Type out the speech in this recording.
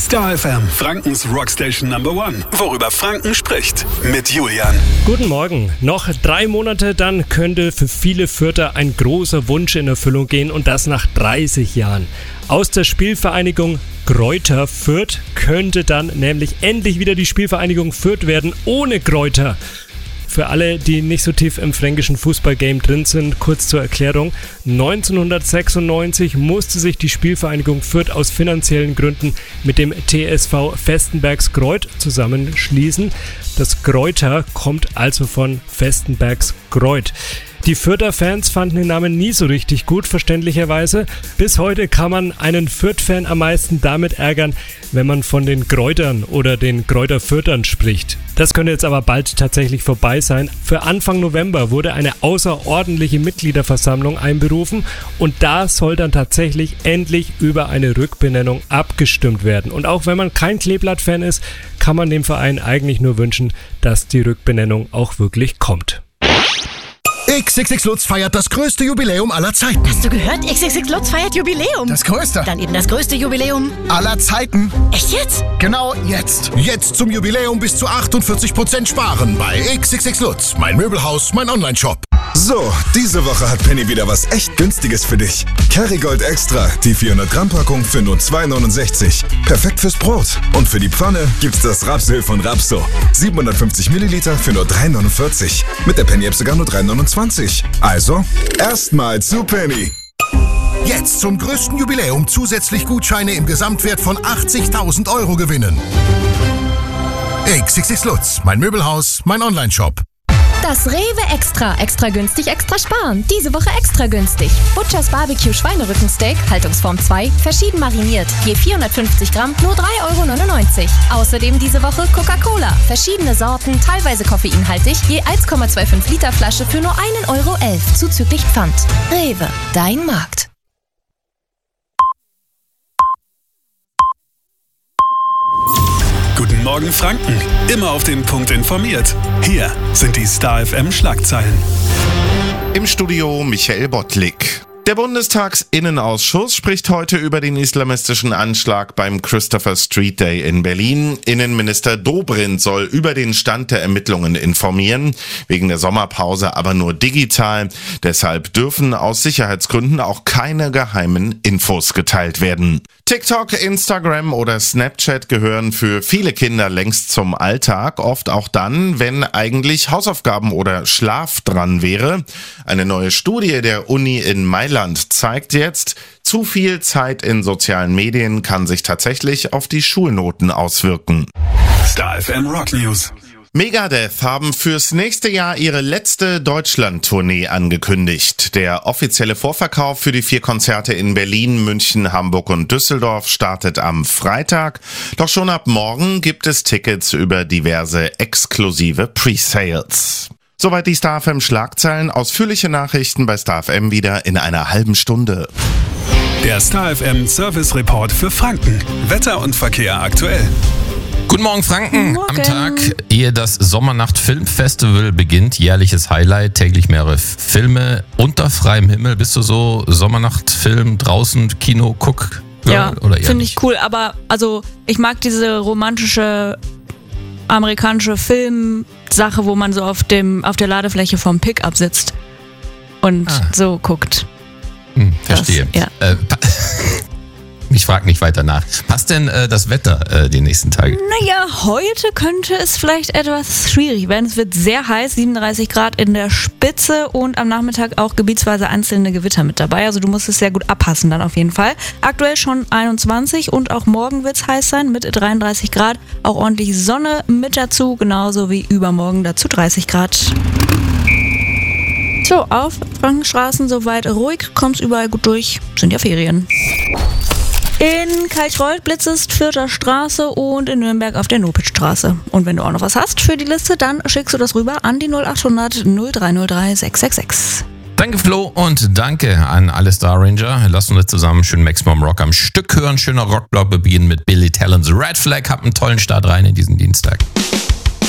Star FM, Frankens Rockstation Number One. Worüber Franken spricht. Mit Julian. Guten Morgen. Noch 3 Monate, dann könnte für viele Fürther ein großer Wunsch in Erfüllung gehen und das nach 30 Jahren. Aus der Spielvereinigung Greuther Fürth könnte dann nämlich endlich wieder die Spielvereinigung Fürth werden, ohne Greuther. Für alle, die nicht so tief im fränkischen Fußballgame drin sind, kurz zur Erklärung. 1996 musste sich die Spielvereinigung Fürth aus finanziellen Gründen mit dem TSV Vestenbergsgreuth zusammenschließen. Das Greuther kommt also von Vestenbergsgreuth. Die Fürther Fans fanden den Namen nie so richtig gut, verständlicherweise. Bis heute kann man einen Fürth-Fan am meisten damit ärgern, wenn man von den Greutern oder den Greuther Fürthern spricht. Das könnte jetzt aber bald tatsächlich vorbei sein. Für Anfang November wurde eine außerordentliche Mitgliederversammlung einberufen und da soll dann tatsächlich endlich über eine Rückbenennung abgestimmt werden. Und auch wenn man kein Kleeblatt-Fan ist, kann man dem Verein eigentlich nur wünschen, dass die Rückbenennung auch wirklich kommt. XXX Lutz feiert das größte Jubiläum aller Zeiten. Hast du gehört? XXX Lutz feiert Jubiläum. Das größte. Dann eben das größte Jubiläum Aller Zeiten. Echt jetzt? Genau jetzt. Jetzt zum Jubiläum bis zu 48% sparen bei XXX Lutz. Mein Möbelhaus, mein Online-Shop. So, diese Woche hat Penny wieder was echt Günstiges für dich. Kerrygold Extra, die 400 Gramm Packung für nur 2,69. Perfekt fürs Brot. Und für die Pfanne gibt's das Rapsöl von Rapso. 750 Milliliter für nur 3,49. Mit der Penny-App sogar nur 3,29. Also, erstmal zu Penny. Jetzt zum größten Jubiläum zusätzlich Gutscheine im Gesamtwert von 80.000 € gewinnen. XXX Lutz, mein Möbelhaus, mein Online-Shop. Das Rewe Extra. Extra günstig, extra sparen. Diese Woche extra günstig. Butchers Barbecue Schweinerückensteak, Haltungsform 2, verschieden mariniert. Je 450 Gramm, nur 3,99 €. Außerdem diese Woche Coca-Cola. Verschiedene Sorten, teilweise koffeinhaltig. Je 1,25 Liter Flasche für nur 1,11 € zuzüglich Pfand. Rewe, dein Markt. Guten Morgen Franken. Immer auf den Punkt informiert. Hier sind die Star FM Schlagzeilen. Im Studio Michael Bottlik. Der Bundestagsinnenausschuss spricht heute über den islamistischen Anschlag beim Christopher Street Day in Berlin. Innenminister Dobrindt soll über den Stand der Ermittlungen informieren, wegen der Sommerpause aber nur digital. Deshalb dürfen aus Sicherheitsgründen auch keine geheimen Infos geteilt werden. TikTok, Instagram oder Snapchat gehören für viele Kinder längst zum Alltag, oft auch dann, wenn eigentlich Hausaufgaben oder Schlaf dran wäre. Eine neue Studie der Uni in Mailand zeigt jetzt, zu viel Zeit in sozialen Medien kann sich tatsächlich auf die Schulnoten auswirken. Star FM Rock News. Megadeth haben fürs nächste Jahr ihre letzte Deutschland-Tournee angekündigt. Der offizielle Vorverkauf für die 4 Konzerte in Berlin, München, Hamburg und Düsseldorf startet am Freitag. Doch schon ab morgen gibt es Tickets über diverse exklusive Pre-Sales. Soweit die Star FM Schlagzeilen. Ausführliche Nachrichten bei Star FM wieder in einer halben Stunde. Der Star FM Service Report für Franken. Wetter und Verkehr aktuell. Guten Morgen Franken. Morgen. Am Tag, ehe das Sommernacht Filmfestival beginnt, jährliches Highlight, täglich mehrere Filme unter freiem Himmel. Bist du so Sommernachtfilm, draußen, Kino, guck? Ja, oder finde ich cool, aber also ich mag diese romantische amerikanische Filmsache, wo man so auf der Ladefläche vom Pickup sitzt und so guckt. Verstehe. Das, ja. Ich frage nicht weiter nach. Passt denn das Wetter die nächsten Tage? Naja, heute könnte es vielleicht etwas schwierig werden. Es wird sehr heiß, 37 Grad in der Spitze und am Nachmittag auch gebietsweise einzelne Gewitter mit dabei. Also du musst es sehr gut abpassen dann auf jeden Fall. Aktuell schon 21 und auch morgen wird es heiß sein mit 33 Grad. Auch ordentlich Sonne mit dazu, genauso wie übermorgen dazu 30 Grad. So, auf Frankenstraßen soweit ruhig, kommst überall gut durch, sind ja Ferien. In Kalckreuth blitzest Vierter Straße und in Nürnberg auf der Nopitzstraße. Und wenn du auch noch was hast für die Liste, dann schickst du das rüber an die 0800 0303 666. Danke Flo und danke an alle Star Ranger. Lasst uns jetzt zusammen schön Maximum Rock am Stück hören. Schöner Rockblock beginnen mit Billy Talents Red Flag. Habt einen tollen Start rein in diesen Dienstag.